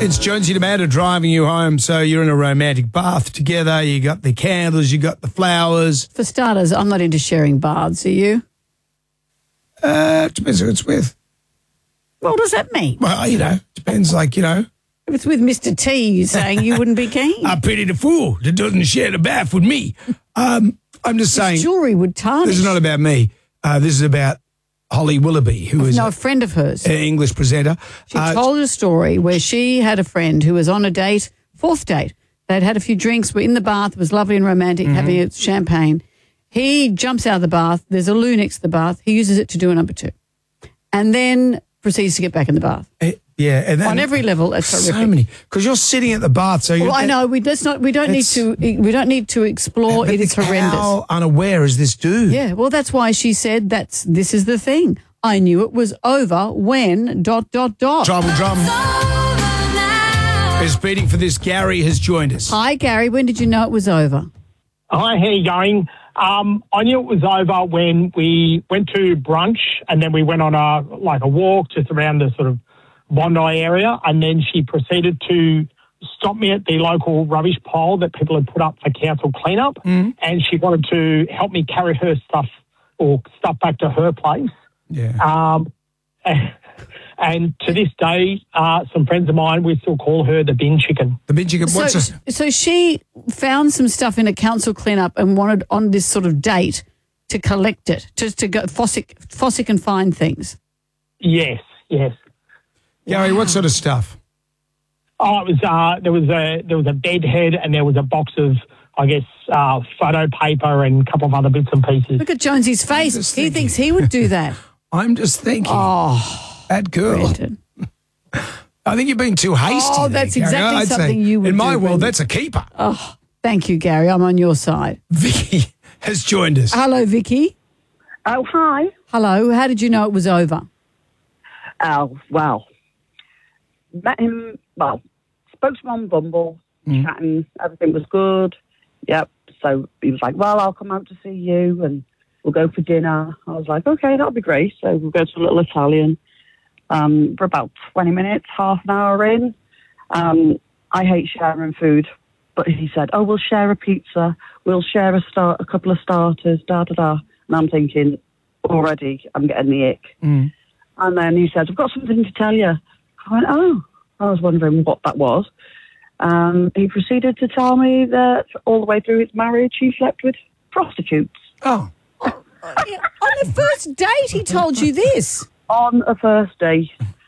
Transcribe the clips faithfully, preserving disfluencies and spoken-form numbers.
It's Jonesy and Amanda driving you home, so you're in a romantic bath together. You got the candles, you got the flowers. For starters, I'm not into sharing baths, are you? Uh, depends who it's with. What does that mean? Well, you know, depends, like, you know. If it's with Mister T, you're saying you wouldn't be keen. I pity the fool that doesn't share the bath with me. Um, I'm just His saying. jewellery would tarnish. This is not about me. Uh, this is about Holly Willoughby, who is no, a friend of hers. an English presenter. She Uh, told a story where she had a friend who was on a date, fourth date. They'd had a few drinks, were in the bath, it was lovely and romantic, Mm-hmm. having a champagne. He jumps out of the bath. There's a loo next to the bath. He uses it to do a number two. And then proceeds to get back in the bath. eh, yeah, and then, On every level, it's so horrific. many, because you're sitting at the bath, so you. Well, I know. We let's not. We don't need It's- to. We don't need to explore. But It is horrendous. How unaware is this dude? Yeah. Well, that's why she said that's. This is the thing. I knew it was over when dot dot dot. Tribal drum is beating for this. Gary has joined us. Hi, Gary. When did you know it was over? Hi, how you going? Um, I knew it was over when we went to brunch and then we went on a like a walk just around the sort of Bondi area, and then she proceeded to stop me at the local rubbish pile that people had put up for council cleanup, mm. and she wanted to help me carry her stuff or stuff back to her place. Yeah. Um, and to this day, uh, some friends of mine, we still call her the bin chicken. The bin chicken. What's so, a, so she found some stuff in a council cleanup and wanted on this sort of date to collect it, just to go fossick, fossick and find things. Yes, yes. Gary, what sort of stuff? Oh, it was uh, there was a there was a bed head and there was a box of, I guess, uh, photo paper and a couple of other bits and pieces. Look at Jonesy's face. just He thinking. thinks he would do that. I'm just thinking. Oh, that girl. Brendan. I think you've been too hasty. Oh, there, that's Gary. exactly I'd say something you would In my do, world, Brendan. that's a keeper. Oh, thank you, Gary. I'm on your side. Vicky has joined us. Hello, Vicky. Oh, hi. Hello. How did you know it was over? Oh, well. Met him, well, spoke to him on Bumble, Mm. chatting, everything was good. Yep. So he was like, well, I'll come out to see you and we'll go for dinner. I was like, okay, that'll be great. So we'll go to a little Italian um, for about twenty minutes, half an hour in. Um, I hate sharing food, but he said, oh, we'll share a pizza. We'll share a start, a couple of starters, da-da-da. And I'm thinking, already, I'm getting the ick. Mm. And then he said, I've got something to tell you. I went, oh. I was wondering what that was. Um, he proceeded to tell me that all the way through his marriage, he slept with prostitutes. Oh. On the first date, he told you this. On a first date.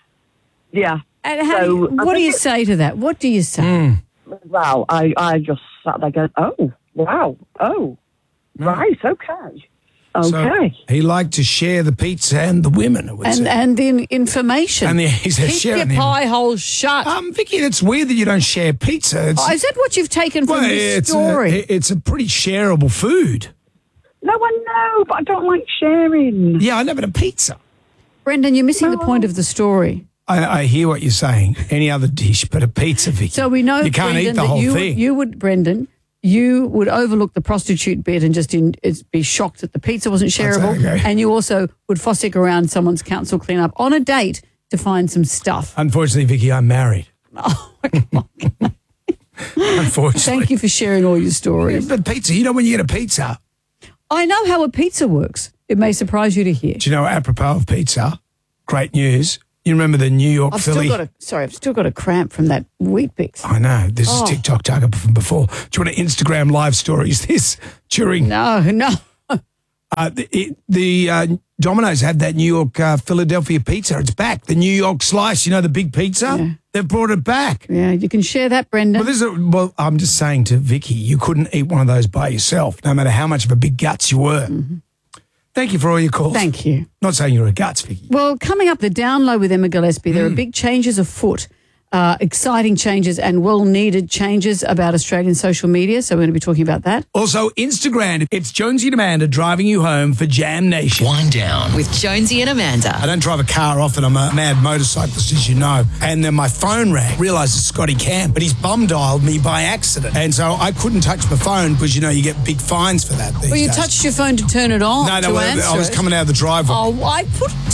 Yeah. And how So, do you, I what do think you it- say to that? What do you say? Mm. Well, I, I just sat there going, oh, wow, oh, right, okay. Okay. So he liked to share the pizza and the women, it would And seem. and the information. And the- he said Keep sharing your the- pie hole shut. Um, Vicky, it's weird that you don't share pizza. It's, Oh, is that what you've taken from well, this it's story? A, it's a pretty shareable food. No, I know, but I don't like sharing. Yeah, I know, but a pizza. Brendan, you're missing the point of the story. I, I hear what you're saying. Any other dish, but a pizza, Vicky. So we know, you can't Brendan, eat the that whole you, thing. you would, Brendan, you would overlook the prostitute bit and just in, it's, be shocked that the pizza wasn't shareable. okay. And you also would fossick around someone's council cleanup on a date to find some stuff. Unfortunately, Vicky, I'm married. Oh, my God. Unfortunately. Thank you for sharing all your stories. But pizza, you know when you get a pizza, I know how a pizza works. It may surprise you to hear. do you know, apropos of pizza, great news. You remember the New York I've Philly? still got a sorry, I've still got a cramp from that wheat bix. I know. This Oh. is TikTok Tugger from before. Do you want to Instagram live stories this during No, no. uh, the, it, the uh, Domino's had that New York uh, Philadelphia pizza. It's back. The New York slice, you know, the big pizza? Yeah. They've brought it back. Yeah, you can share that, Brendan. Well, this is a, well, I'm just saying to Vicky, you couldn't eat one of those by yourself, no matter how much of a big guts you were. Mm-hmm. Thank you for all your calls. Thank you. Not saying you're a guts, Vicky. Well, coming up, the down low with Emma Gillespie, there Mm. are big changes afoot, uh, exciting changes and well-needed changes about Australian social media. So we're going to be talking about that. Also, Instagram. It's Jonesy and Amanda driving you home for Jam Nation. Wind down With Jonesy and Amanda. I don't drive a car often. I'm a mad motorcyclist, as you know. And then my phone rang. Realised it's Scotty Cam, but he's bum dialed me by accident. And so I couldn't touch my phone because, you know, you get big fines for that these Well, you days. touched your phone to turn it on. No, no, to well, answer I was it. coming out of the driveway. Oh, I put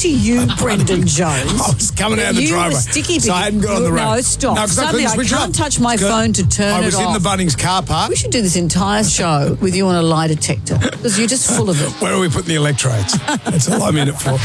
to you, Brendan Jones. I was coming out of the you driveway. were sticky so I hadn't got on the road. No, stop. No, 'cause Suddenly I, couldn't switch can't off. touch my Good. phone to turn I was it in off. the Bunnings car park. We should do this entire show with you on a lie detector because you're just full of it. Where are we putting the electrodes? That's all I'm in it for.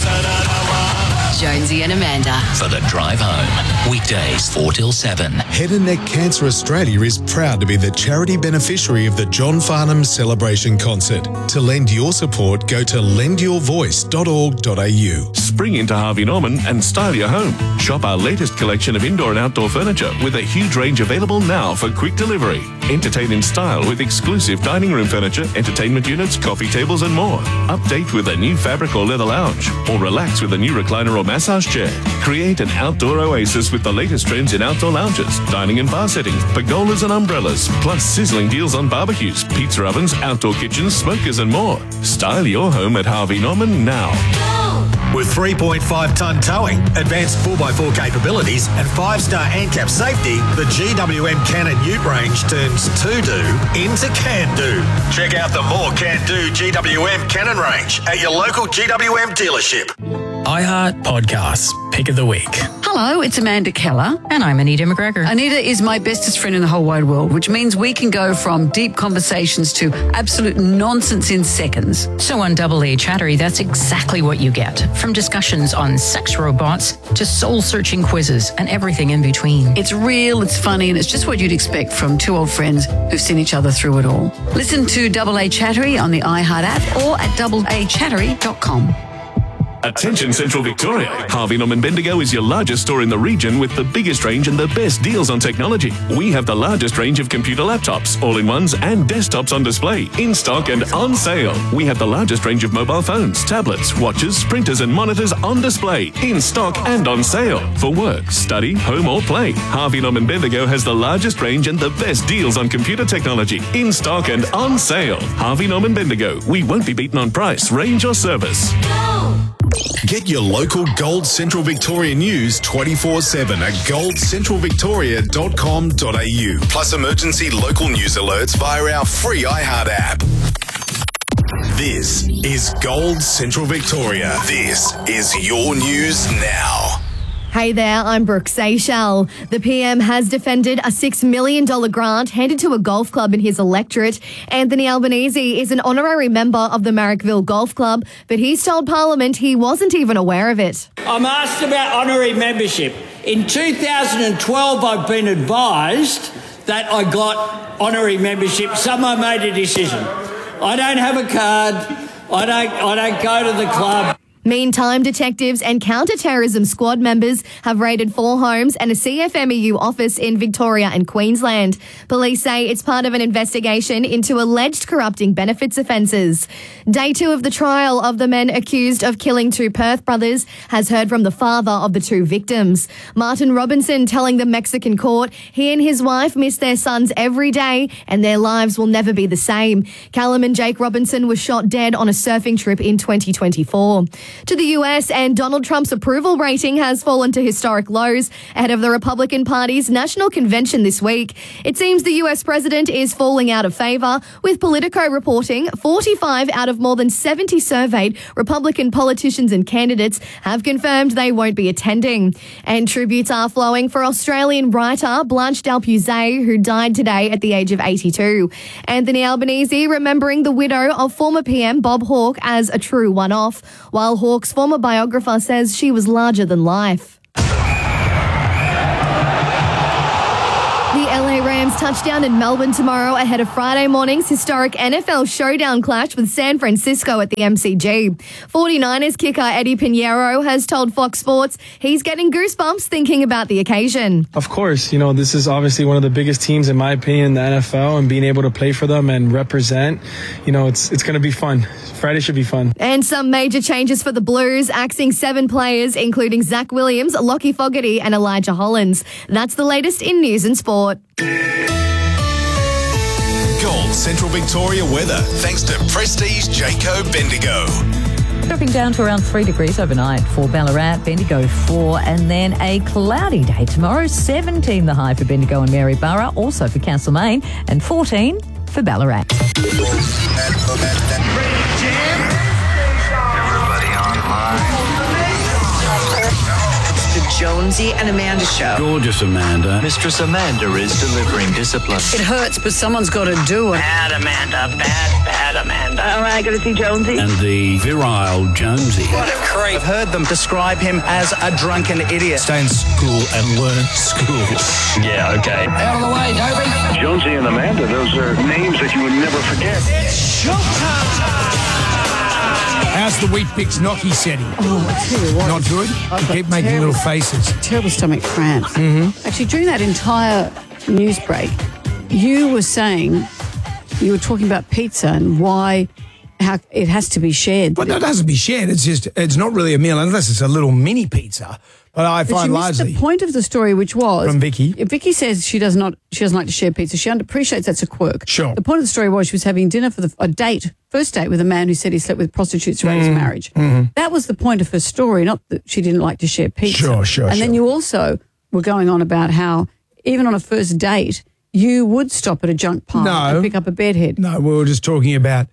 Jonesy and Amanda. For the drive home. Weekdays four till seven. Head and Neck Cancer Australia is proud to be the charity beneficiary of the John Farnham Celebration Concert. To lend your support, go to lend your voice dot org dot a u. Spring into Harvey Norman and style your home. Shop our latest collection of indoor and outdoor furniture with a huge range available now for quick delivery. Entertain in style with exclusive dining room furniture, entertainment units, coffee tables and more. Update with a new fabric or leather lounge, or relax with a new recliner or massage chair. Create an outdoor oasis with the latest trends in outdoor lounges, dining and bar settings, pergolas and umbrellas, plus sizzling deals on barbecues, pizza ovens, outdoor kitchens, smokers and more. Style your home at Harvey Norman now. With three point five tonne towing, advanced four by four capabilities and five star ANCAP safety, the G W M Cannon Ute range turns to-do into can-do. Check out the more can-do G W M Cannon range at your local G W M dealership. iHeart Podcasts, Pick of the Week. Hello, it's Amanda Keller. And I'm Anita McGregor. Anita is my bestest friend in the whole wide world, which means we can go from deep conversations to absolute nonsense in seconds. So on Double A Chattery, that's exactly what you get. From discussions on sex robots to soul-searching quizzes and everything in between. It's real, it's funny, and it's just what you'd expect from two old friends who've seen each other through it all. Listen to Double A Chattery on the iHeart app or at double a chattery dot com. Attention Central Victoria. Harvey Norman Bendigo is your largest store in the region with the biggest range and the best deals on technology. We have the largest range of computer laptops, all-in-ones and desktops on display, in stock and on sale. We have the largest range of mobile phones, tablets, watches, printers and monitors on display, in stock and on sale. For work, study, home or play, Harvey Norman Bendigo has the largest range and the best deals on computer technology, in stock and on sale. Harvey Norman Bendigo. We won't be beaten on price, range or service. Get your local Gold Central Victoria news twenty-four seven at gold central victoria dot com dot a u. Plus emergency local news alerts via our free iHeart app. This is Gold Central Victoria. This is your news now. Hey there, I'm Brooke Seychelles. The P M has defended a six million dollars grant handed to a golf club in his electorate. Anthony Albanese is an honorary member of the Marrickville Golf Club, but he's told Parliament he wasn't even aware of it. I'm asked about honorary membership. In two thousand twelve, I've been advised that I got honorary membership. Someone made a decision. I don't have a card. I don't, I don't go to the club. Meantime, detectives and counter-terrorism squad members have raided four homes and a C F M E U office in Victoria and Queensland. Police say it's part of an investigation into alleged corrupting benefits offences. Day two of the trial of the men accused of killing two Perth brothers has heard from the father of the two victims. Martin Robinson telling the Mexican court he and his wife miss their sons every day and their lives will never be the same. Callum and Jake Robinson were shot dead on a surfing trip in twenty twenty-four. To the U S, and Donald Trump's approval rating has fallen to historic lows ahead of the Republican Party's national convention this week. It seems the U S president is falling out of favour, with Politico reporting forty-five out of more than seventy surveyed Republican politicians and candidates have confirmed they won't be attending. And tributes are flowing for Australian writer Blanche Dalpuzay, who died today at the age of eighty-two. Anthony Albanese remembering the widow of former P M Bob Hawke as a true one-off, while Hawke's former biographer says she was larger than life. The L A Rams touchdown in Melbourne tomorrow ahead of Friday morning's historic N F L showdown clash with San Francisco at the M C G. forty-niners kicker Eddie Pinheiro has told Fox Sports he's getting goosebumps thinking about the occasion. Of course, you know, this is obviously one of the biggest teams, in my opinion, in the N F L, and being able to play for them and represent, you know, it's it's going to be fun. Friday should be fun. And some major changes for the Blues, axing seven players, including Zach Williams, Lockie Fogarty and Elijah Hollins. That's the latest in news and sport. Gold Central Victoria weather, thanks to Prestige Jayco Bendigo. Dropping down to around three degrees overnight for Ballarat, Bendigo four, and then a cloudy day tomorrow, seventeen the high for Bendigo and Maryborough, also for Castlemaine, and fourteen for Ballarat. Everybody online. Jonesy and Amanda Show. Gorgeous Amanda. Mistress Amanda is delivering discipline. It hurts, but someone's got to do it. Bad Amanda, bad, bad Amanda. All right, going to see Jonesy. And the virile Jonesy. What a creep. I've heard them describe him as a drunken idiot. Stay in school and learn school. Yeah, okay. Out of the way, Toby. Jonesy and Amanda, those are names that you would never forget. It's showtime. How's the Wheat Bix gnocchi setting? Oh, I tell you what. Not good? You keep making terrible, little faces. Terrible stomach cramps. Mm-hmm. Actually, during that entire news break, you were saying, you were talking about pizza and why how it has to be shared. But no, it doesn't be shared. It's just, it's not really a meal unless it's a little mini pizza. But I But find you missed largely... the point of the story, which was From Vicky. Vicky says she does not, she doesn't like to share pizza. She appreciates that's a quirk. Sure. The point of the story was she was having dinner for the, a date, first date with a man who said he slept with prostitutes throughout his marriage. Mm-hmm. That was the point of her story, not that she didn't like to share pizza. Sure, sure, And then sure. you also were going on about how even on a first date, you would stop at a junk pile No. and pick up a bedhead. No, we were just talking about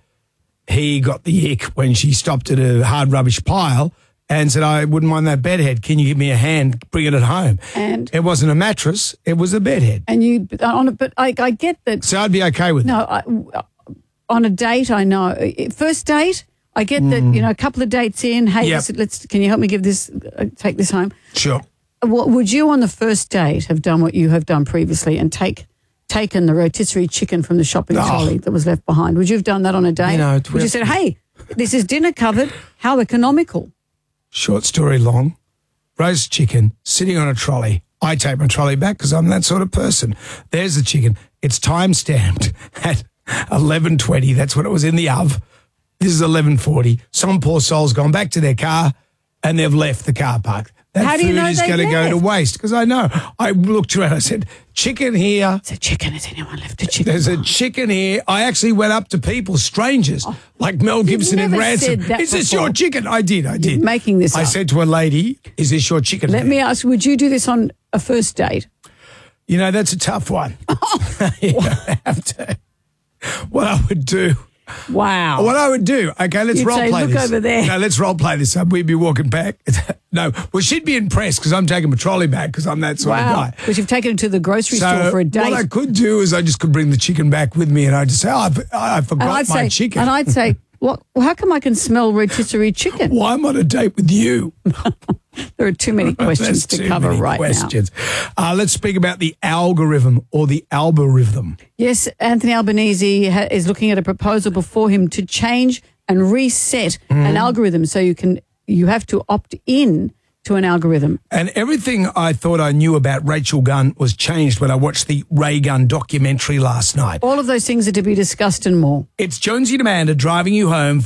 he got the ick when she stopped at a hard rubbish pile and said, I wouldn't mind that bedhead. Can you give me a hand bringing it home? And it wasn't a mattress. It was a bedhead. And you, but on a, but I, I get that. So I'd be okay with No, it. I, on a date, I know. First date, I get that, you know, a couple of dates in, hey, Yep. let's, let's, can you help me give this, uh, take this home? Sure. What, would you on the first date have done what you have done previously and take taken the rotisserie chicken from the shopping Oh. trolley that was left behind? Would you have done that on a date? You know, would you said, hey, this is dinner covered, how economical? Short story long, roast chicken sitting on a trolley. I take my trolley back because I'm that sort of person. There's the chicken. It's time stamped at eleven twenty. That's when it was in the oven. This is eleven forty. Some poor soul's gone back to their car and they've left the car park. That How do food you know is they going to go to left? waste because I know. I looked around. I said, chicken here. It's a chicken. Has anyone left a chicken? There's a chicken here. I actually went up to people, strangers, like Mel Gibson in never Ransom. said that Is this before. your chicken? I did. I did. You're making this I up. said to a lady, is this your chicken? Let me ask, would you do this on a first date? You know, that's a tough one. You don't have to. What I would do. Wow. What I would do. Okay, let's You'd role say, play "Look this. over there." No, let's role play this. We'd be walking back. No, well, she'd be impressed because I'm taking my trolley back because I'm that sort Wow. of guy. Because you've taken it to the grocery So store for a date. what I could do is I just could bring the chicken back with me and I'd just say, oh, I, I forgot and I'd my say, chicken. And I'd say, what, well, how come I can smell rotisserie chicken? Well, I'm on a date with you. There are too many questions That's to too cover many right questions. Uh, let's speak about the algorithm or the algorithm. now. Yes, Anthony Albanese ha- is looking at a proposal before him to change and reset an algorithm so you can you have to opt in to an algorithm. And everything I thought I knew about Rachel Gunn was changed when I watched the Ray Gunn documentary last night. All of those things are to be discussed and more. It's Jonesy and Amanda driving you home